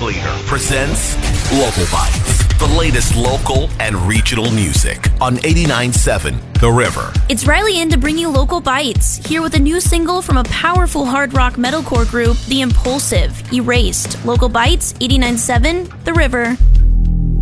Leader presents Local Bites, the latest local and regional music on 89.7 The River. It's Riley in to bring you Local Bites, here with a new single from a powerful hard rock metalcore group, The Impulsive, Erased. Local Bites, 89.7 The River.